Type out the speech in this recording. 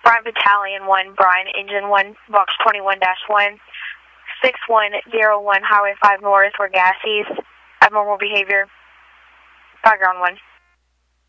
Brian Battalion 1, Brian, Engine 1, Box 21-1, 6101, Highway 5 North, where gases, abnormal behavior, background 1.